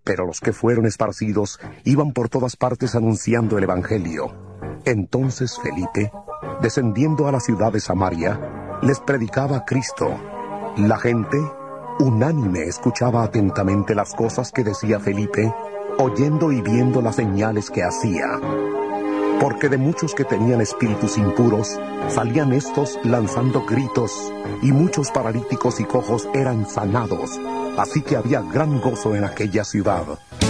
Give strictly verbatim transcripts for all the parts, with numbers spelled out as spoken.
Pero los que fueron esparcidos iban por todas partes anunciando el evangelio. Entonces Felipe, descendiendo a la ciudad de Samaria, les predicaba a Cristo. La gente, unánime, escuchaba atentamente las cosas que decía Felipe, oyendo y viendo las señales que hacía. Porque de muchos que tenían espíritus impuros, salían estos lanzando gritos, y muchos paralíticos y cojos eran sanados. Así que había gran gozo en aquella ciudad.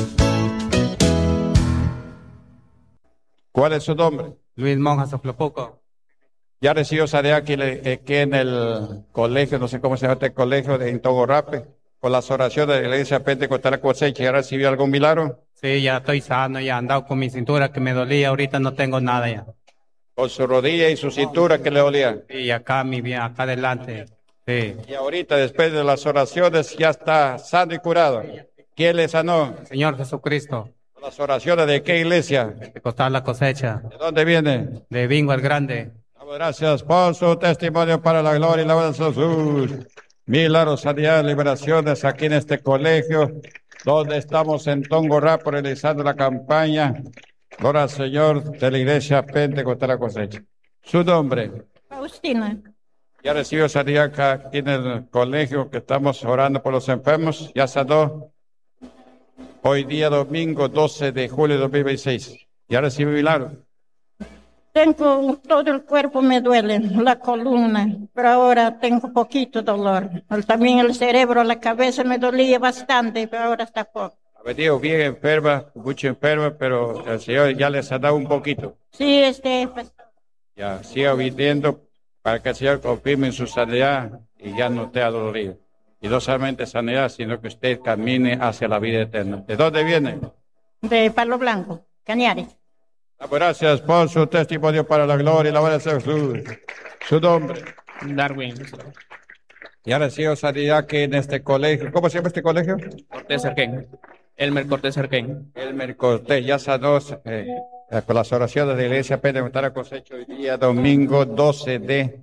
¿Cuál es su nombre? Luis Monja Soflopoco. Ya recibió tarea aquí, aquí en el colegio, no sé cómo se llama este colegio de Intogorape, con las oraciones de la iglesia Pentecostal Cosecha. ¿Ya recibió algún milagro? Sí, ya estoy sano, ya he andado con mi cintura que me dolía, ahorita no tengo nada ya. Con su rodilla y su cintura que le dolía. Y acá, mi bien, acá adelante. Sí. Y ahorita, después de las oraciones, ya está sano y curado. ¿Quién le sanó? Señor Jesucristo. ¿Las oraciones de qué iglesia? De Costar la Cosecha. ¿De dónde viene? De Bingo el Grande. Gracias por su testimonio para la gloria y la alabanza de Jesús. Milagros, sanidad, liberaciones aquí en este colegio, donde estamos en Tongorapa realizando la campaña. Gloria al Señor de la iglesia Pentecostal la Cosecha. Su nombre. Faustina. Ya recibió sanidad acá aquí en el colegio, que estamos orando por los enfermos. Ya sanó. Hoy día domingo doce de julio de dos mil veintiséis. Ya recibió milagro. Tengo, todo el cuerpo me duele, la columna, pero ahora tengo poquito dolor. También el cerebro, la cabeza me dolía bastante, pero ahora está poco. Ha venido bien enferma, mucho enferma, pero el Señor ya les ha dado un poquito. Sí, este... Ya, siga viviendo para que el Señor confirme su sanidad y ya no esté dolorido. Y no solamente sanidad, sino que usted camine hacia la vida eterna. ¿De dónde viene? De Palo Blanco, Cañares. Gracias por su testimonio para la gloria y la alabanza de Jesús. Su nombre. Darwin. Ya recibió sanidad aquí en este colegio. ¿Cómo se llama este colegio? Cortés Arquén. Elmer Cortés Arquén. Elmer Cortés, ya sanó eh, con las oraciones de la iglesia Pentecostal Cosecha hoy día domingo doce de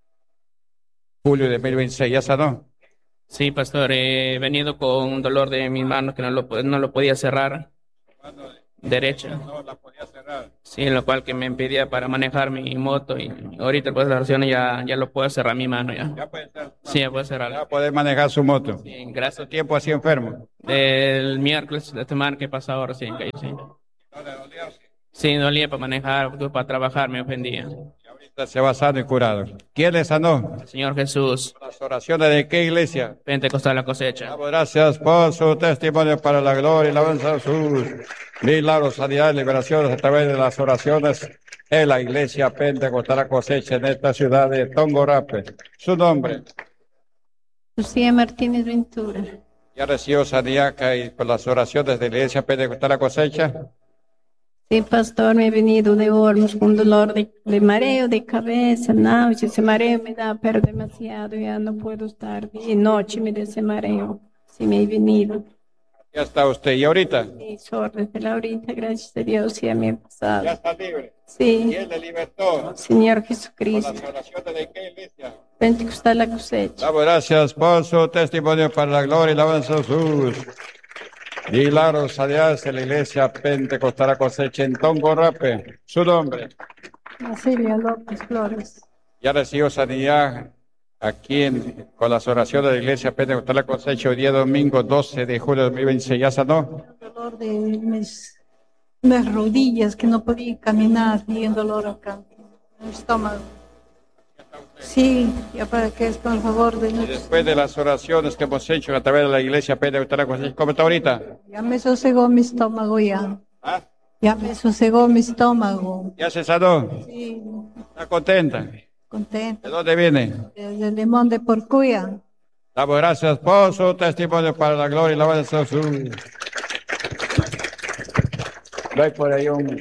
julio de dos mil veintiséis. ¿Ya sanó? Sí, pastor, he venido con un dolor de mis manos que no lo, no lo podía cerrar. Derecha. No la podía cerrar. Sí, lo cual que me impedía para manejar mi moto y ahorita después de las oraciones ya, ya lo puedo cerrar mi mano ya. Ya puede cerrar. Sí, ya puedo cerrar. Ya puede manejar su moto. Sí, gracias. ¿Cuánto tiempo así enfermo? El miércoles de semana que pasado recién caí, sí. ¿No le dolía? Sí, dolía para manejar, para trabajar me ofendía. Y ahorita se va sano y curado. ¿Quién le sanó? El Señor Jesús. ¿Las oraciones de qué iglesia? Pentecostal la Cosecha. Damos gracias por su testimonio para la gloria y la alabanza de Jesús. Milagros, sanidad y liberaciones a través de las oraciones en la iglesia Pentecostal la Cosecha en esta ciudad de Tongorapa. Su nombre. Lucía Martínez Ventura. Ya recibió sanidad acá y por las oraciones de la iglesia Pentecostal la Cosecha. Sí, pastor, me he venido de Olmos con dolor de, de mareo, de cabeza, náuseas. Ese mareo me da, pero demasiado, ya no puedo estar bien. Noche me da ese mareo. Sí, me he venido. Ya está usted. ¿Y ahorita? Sí, sordo desde la ahorita, gracias a Dios, ya me he pasado. Ya está libre. Sí. ¿Quién le libertó? Señor ¿Por Jesucristo. las oraciones de qué iglesia? Pentecostal la Cosecha. Damos gracias por su testimonio para la gloria y la alabanza de Jesús. Milagros, sanidades en la iglesia Pentecostal la Cosecha en Tongorapa. Su nombre. Silvia López Flores. Ya recibió sanidad aquí en, con las oraciones de la iglesia Pentecostal la Cosecha hoy día domingo doce de julio de dos mil veintiséis. ¿Ya sanó? El dolor de mis, mis rodillas, que no podía caminar, y el dolor acá en el estómago. Sí, ya para que es con el favor de Y Dios. después de las oraciones que hemos hecho a través de la iglesia Pentecostal la Cosecha, ¿cómo está ahorita? Ya me sosegó mi estómago ya. ¿Ah? Ya me sosegó mi estómago. ¿Ya se sanó? Sí, ¿Está contenta? ¿De contenta. dónde viene? Desde el Limón de Porcuya. Damos gracias por su testimonio para la gloria y la alabanza de Jesús. No hay por ahí un...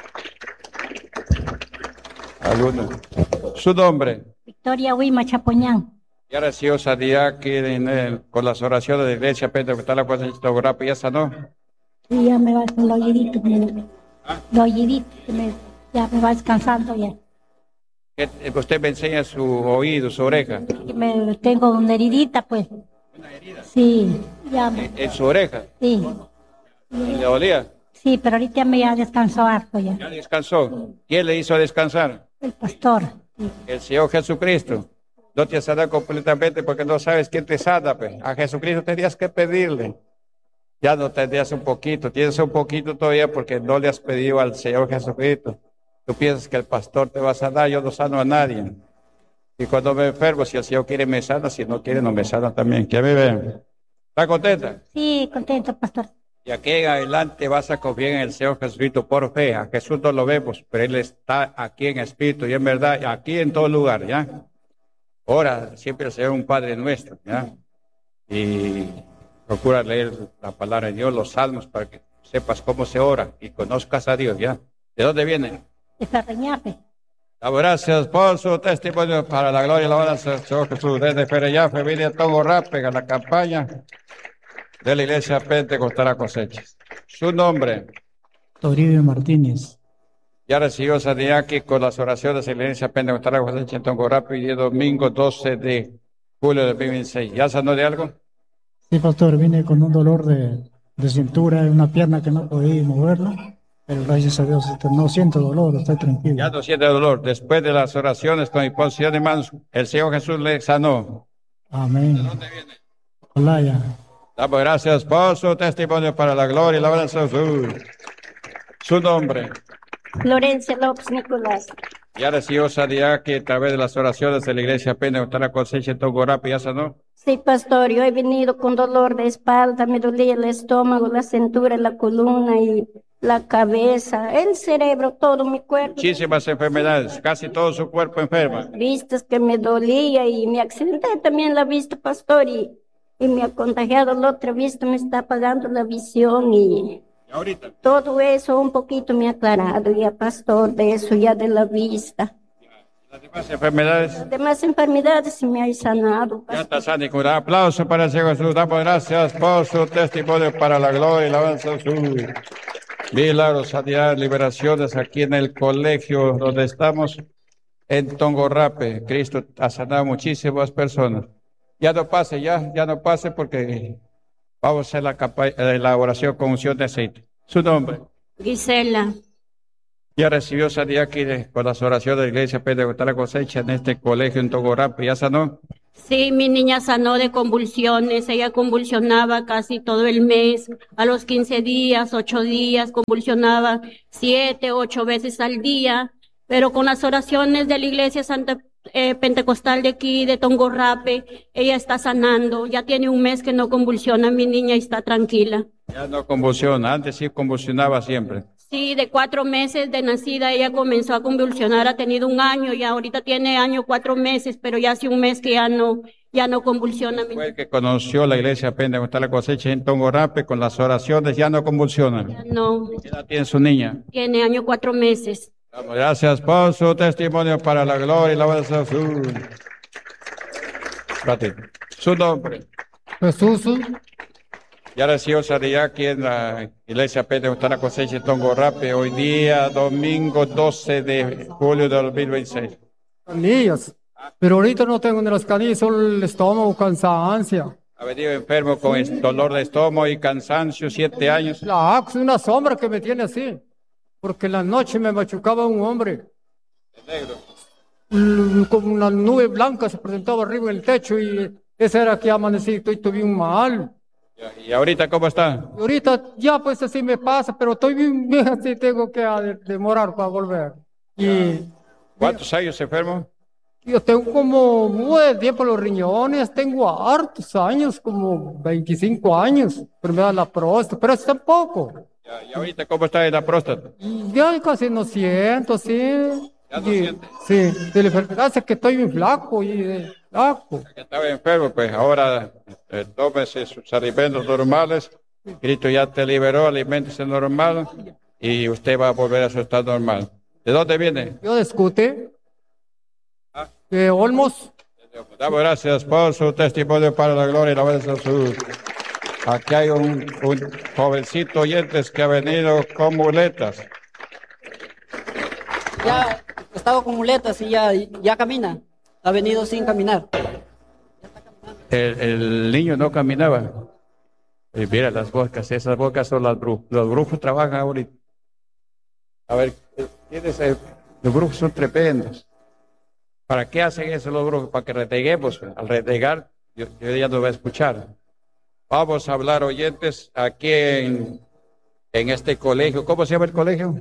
¿Alguno? Su nombre. Victoria Huima Chapoñán. Ya recibió sanidad aquí en el- con las oraciones de la iglesia Pentecostal la Cosecha de Tongorapa. ¿Ya sanó? Sí, ya me va el oídito, me, el oídito, me, ya me va descansando ya. Que- que Usted me enseña su oído, su oreja. Que me, tengo una heridita, pues. Una herida. Sí, ya me, En, en su oreja. sí. ¿Y le dolía? Sí, pero ahorita me ya descansó harto ya. Ya descansó. ¿Quién le hizo descansar? El pastor. El Señor Jesucristo. No te sana completamente porque no sabes quién te sana. Pues. A Jesucristo tenías que pedirle. Ya no tendrías un poquito, tienes un poquito todavía porque no le has pedido al Señor Jesucristo. Tú piensas que el pastor te va a sanar, yo no sano a nadie. Y cuando me enfermo, si el Señor quiere me sana, si no quiere no me sana también. ¿Quién me ve? ¿Está contenta? Sí, contento, pastor. Y aquí en adelante vas a confiar en el Señor Jesucristo por fe. A Jesús no lo vemos, pero Él está aquí en espíritu y en verdad, aquí en todo lugar, ¿ya? Ora siempre el Señor un Padre nuestro, ¿ya? Y procura leer la palabra de Dios, los salmos, para que sepas cómo se ora y conozcas a Dios, ¿ya? ¿De dónde viene? De Ferreñafe. Damos gracias por su testimonio para la gloria y la honra del Señor Jesús. Desde Ferreñafe viene a Tongo Rape a la campaña de la Iglesia Pentecostal Cosechas. Su nombre. Toribio Martínez. Ya recibió sanidad aquí con las oraciones de la Iglesia Pentecostal Cosechas en Tongo Rape y el domingo doce de julio de dos mil veintiséis. ¿Ya sanó de algo? Sí, pastor, vine con un dolor de, de cintura en una pierna que no podía moverlo, pero gracias a Dios este, no siento dolor, estoy tranquilo. Ya no siente dolor. Después de las oraciones con imposición de manos, el Señor Jesús le sanó. Amén. ¿De dónde viene? Olaya. Damos gracias por su testimonio para la gloria y la honra de Jesús. Su nombre. Florencia López Nicolás. Ya recibió sanidad que a través de las oraciones de la Iglesia Pentecostal La Cosecha en Tongo Rape ya sanó. Sí, pastor, yo he venido con dolor de espalda, me dolía el estómago, la cintura, la columna y la cabeza, el cerebro, todo mi cuerpo. Muchísimas enfermedades, casi todo su cuerpo enferma. Vistas que me dolía y me accidenté también la vista, pastor, y, y me ha contagiado la otra vista, me está apagando la visión y... ¿Y ahorita? Todo eso un poquito me ha aclarado ya, pastor, de eso ya de la vista. Las demás enfermedades. Las demás enfermedades se me han sanado, Ya está sano y curado. Aplauso para el Señor Jesús. Damos gracias por su testimonio para la gloria y la alabanza de Jesús. Milagros, sanidad, liberaciones aquí en el colegio donde estamos en Tongo Rape. Cristo ha sanado muchísimas personas. Ya no pase, ya, ya no pase porque vamos a hacer la, capa- eh, la oración con unción de aceite. Su nombre. Gisela. Ya recibió sanidad aquí de- con las oraciones de la Iglesia Pentecostal La Cosecha en este colegio en Tongo Rape. ¿Ya sanó? Sí, mi niña sanó de convulsiones, ella convulsionaba casi todo el mes, a los quince días, ocho días, convulsionaba siete, ocho veces al día, pero con las oraciones de la Iglesia Santa eh, Pentecostal de aquí, de Tongo Rape, ella está sanando, ya tiene un mes que no convulsiona mi niña y está tranquila. Ya no convulsiona, antes sí convulsionaba siempre. Sí, de cuatro meses de nacida ella comenzó a convulsionar, ha tenido un año, ya ahorita tiene año, cuatro meses, pero ya hace un mes que ya no, ya no convulsiona. mi- Fue el que conoció la Iglesia Pentecostal La Cosecha en Tongo Rape con las oraciones, ya no convulsiona. Ya no, ¿Qué edad tiene su niña? tiene año, cuatro meses. Damos gracias por su testimonio para la gloria y la alabanza de Jesús. Ratito. Su nombre. Jesús. Ya recibió sanidad aquí en la Iglesia Pentecostal La Cosecha en Tongo Rape, hoy día, domingo doce de julio de dos mil veintiséis. Canillas. Pero ahorita no tengo ni las canillas, solo el estómago, cansancio. Ha venido enfermo con es- dolor de estómago y cansancio, siete años. La es una sombra que me tiene así. Porque en la noche me machucaba un hombre. Mm, Como una nube blanca se presentaba arriba en el techo y esa era que amanecí y estuve bien mal. ¿Y ahorita cómo está? Y ahorita ya pues así me pasa, pero estoy bien, bien así, tengo que ah, de- demorar para volver. Y ¿Cuántos años enfermo? yo tengo como muy tiempo los riñones, tengo hartos años, como veinticinco años, enfermedad de la próstata, pero es tampoco. Ya, ¿y ahorita cómo está en la próstata? Y ya casi no siento, sí. Ya no Y- siente. Sí, de la enfermedad es que estoy bien flaco y eh, flaco. Que estaba enfermo, pues ahora eh, tómese sus alimentos normales. Cristo ya te liberó, aliméntese normal y usted va a volver a su estado normal. ¿De dónde viene? Yo discute. Ah. De Olmos. Damos gracias por su testimonio para la gloria y la alabanza de Jesús. Aquí hay un, un jovencito oyentes que ha venido con muletas. Ya estaba con muletas y ya, ya camina. Ha venido sin caminar. El, el niño no caminaba. Y mira las bocas, esas bocas son las brujos. Los brujos trabajan ahorita. A ver, ¿tienes, eh, los brujos son tremendos. ¿Para qué hacen eso los brujos? Para que reteguemos. Al retegar, yo, yo ya no voy a escuchar. Vamos a hablar, oyentes, aquí en, en este colegio. ¿Cómo se llama el colegio?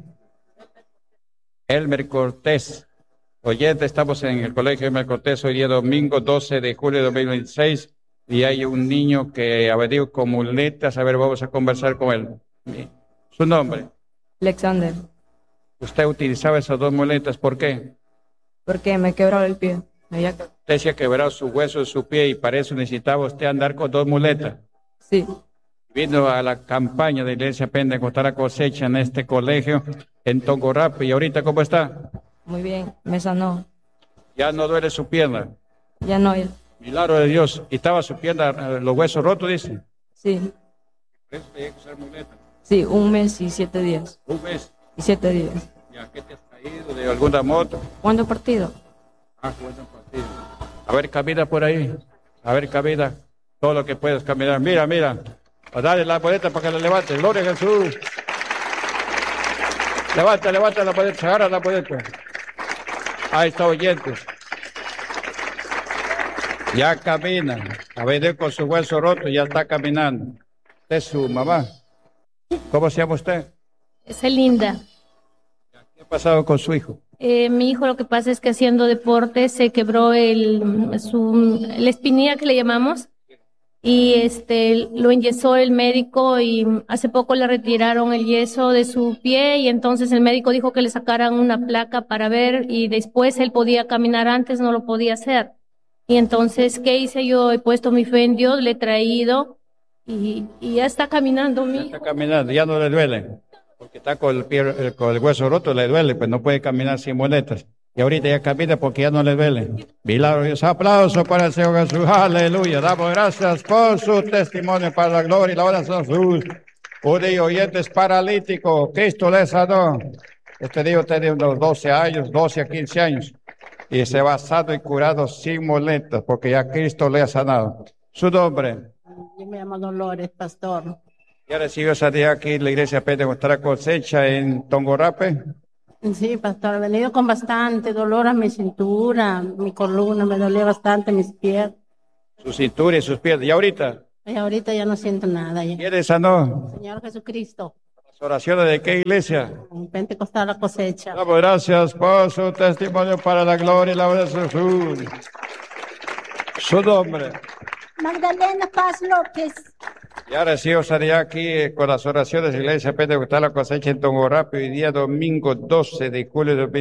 Elmer Cortés. Oyentes, estamos en el colegio Elmer Cortés hoy día domingo doce de julio de dos mil veintiséis. Y hay un niño que ha venido con muletas. A ver, vamos a conversar con él. ¿Su nombre? Alexander. ¿Usted utilizaba esas dos muletas? ¿Por qué? Porque me quebraba el pie. Había que... Usted se ha quebrado su hueso de su pie y para eso necesitaba usted andar con dos muletas. Sí. Vino a la campaña de Iglesia Pentecostal a Cosecha en este colegio en Tongorrape. ¿Y ahorita cómo está? Muy bien, me sanó. ¿Ya no duele su pierna? Ya no. Milagro de Dios. ¿Y estaba su pierna, los huesos rotos, dice? Sí. ¿Por eso tenía que usar muletas? Sí, un mes y siete días. ¿Un mes? Y siete días. ¿Ya qué te has caído de alguna moto? ¿Cuándo partido? Ah, jugando partido. A ver, camina por ahí. A ver, camina. Todo lo que puedas caminar. Mira, mira. Dale la boleta para que la levante. Gloria a Jesús. Levanta, levanta la boleta. Agarra la boleta. Ahí está, oyentes. Ya camina. A ver, con su hueso roto, ya está caminando. Usted es su mamá. ¿Cómo se llama usted? Es linda. ¿Qué ha pasado con su hijo? Eh, mi hijo lo que pasa es que haciendo deporte se quebró el, su, la espinilla que le llamamos y este lo enyesó el médico y hace poco le retiraron el yeso de su pie y entonces el médico dijo que le sacaran una placa para ver y después él podía caminar, antes no lo podía hacer. Y entonces, ¿qué hice yo? He puesto mi fe en Dios, le he traído y, y ya está caminando mi hijo. Está caminando, ya no le duele. Porque está con el, pie, con el hueso roto, le duele, pues no puede caminar sin muletas. Y ahorita ya camina porque ya no le duele. Milagro Dios, aplauso para el Señor Jesús, aleluya. Damos gracias por su testimonio para la gloria y la honra de Jesús. Un día oyentes paralítico, Cristo le sanó. Este día tenía unos doce años, doce a quince años. Y se va sano y curado sin muletas, porque ya Cristo le ha sanado. Su nombre. Yo me llamo Dolores, pastor. ¿Ya recibió sanidad aquí en la iglesia Pentecostal Cosecha en Tongorrape? Sí, pastor, he venido con bastante dolor a mi cintura, mi columna, me dolía bastante mis pies. Su cintura y sus pies. ¿Y ahorita? Y ahorita ya no siento nada. Ya. ¿Quién le sanó? Señor Jesucristo. ¿Las oraciones de qué iglesia? En Pentecostal la Cosecha. Damos gracias por su testimonio para la gloria y la honra de Jesús. Su nombre. Magdalena Paz López. Ya recibo sanidad aquí eh, con las oraciones de la iglesia Pentecostal La Cosecha en Tongorrape, hoy día domingo doce de julio de